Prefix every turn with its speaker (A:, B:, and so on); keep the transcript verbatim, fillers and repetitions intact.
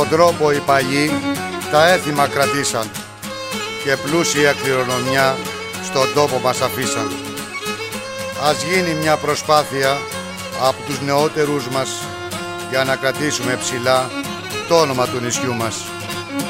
A: Τον τρόπο οι παλιοί τα έθιμα κρατήσαν και πλούσια κληρονομιά στον τόπο μας αφήσαν. Ας γίνει μια προσπάθεια από τους νεότερους μας για να κρατήσουμε ψηλά το όνομα του νησιού μας.